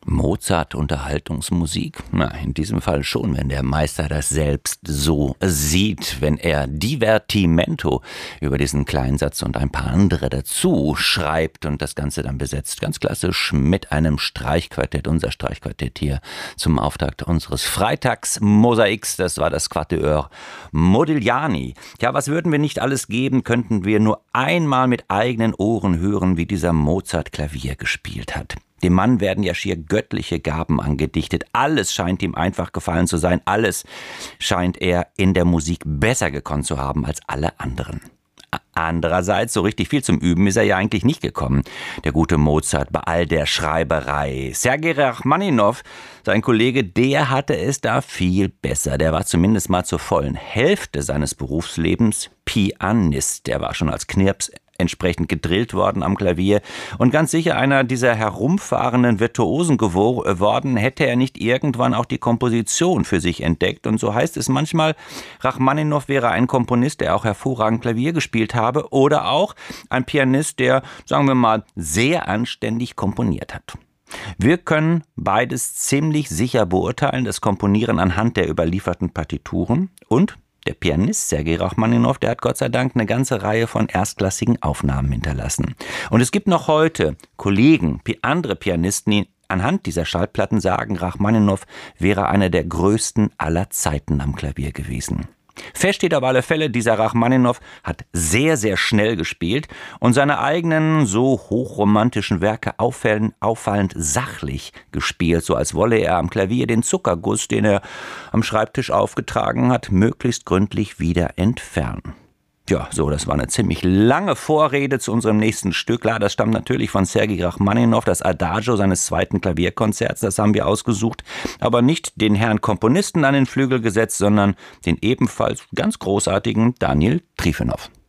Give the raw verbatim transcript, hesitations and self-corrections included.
Mozart Unterhaltungsmusik? Na, in diesem Fall schon, wenn der Meister das selbst so sieht, wenn er Divertimento über diesen kleinen Satz und ein paar andere dazu schreibt und das Ganze dann besetzt, ganz klassisch mit einem Streichquartett, unser Streichquartett hier zum Auftakt unseres Freitagsmosaiks, das war das Quatuor Modigliani. Ja, was würden wir nicht alles geben, könnten wir nur einmal mit eigenen Ohren hören, wie dieser Mozart Klavier gespielt hat. Dem Mann werden ja schier göttliche Gaben angedichtet. Alles scheint ihm einfach gefallen zu sein. Alles scheint er in der Musik besser gekonnt zu haben als alle anderen. Andererseits, so richtig viel zum Üben ist er ja eigentlich nicht gekommen, der gute Mozart, bei all der Schreiberei. Sergei Rachmaninow, sein Kollege, der hatte es da viel besser. Der war zumindest mal zur vollen Hälfte seines Berufslebens Pianist. Der war schon als Knirps entsprechend gedrillt worden am Klavier und ganz sicher einer dieser herumfahrenden Virtuosen geworden, hätte er nicht irgendwann auch die Komposition für sich entdeckt. Und so heißt es manchmal, Rachmaninow wäre ein Komponist, der auch hervorragend Klavier gespielt habe, oder auch ein Pianist, der, sagen wir mal, sehr anständig komponiert hat. Wir können beides ziemlich sicher beurteilen, das Komponieren anhand der überlieferten Partituren, und der Pianist Sergei Rachmaninow, der hat Gott sei Dank eine ganze Reihe von erstklassigen Aufnahmen hinterlassen. Und es gibt noch heute Kollegen, andere Pianisten, die anhand dieser Schallplatten sagen, Rachmaninow wäre einer der größten aller Zeiten am Klavier gewesen. Fest steht auf alle Fälle, dieser Rachmaninow hat sehr, sehr schnell gespielt und seine eigenen, so hochromantischen Werke auffallend, auffallend sachlich gespielt, so als wolle er am Klavier den Zuckerguss, den er am Schreibtisch aufgetragen hat, möglichst gründlich wieder entfernen. Ja, so, das war eine ziemlich lange Vorrede zu unserem nächsten Stück. Klar, das stammt natürlich von Sergei Rachmaninow, das Adagio seines zweiten Klavierkonzerts, das haben wir ausgesucht, aber nicht den Herrn Komponisten an den Flügel gesetzt, sondern den ebenfalls ganz großartigen Daniel Trifanow.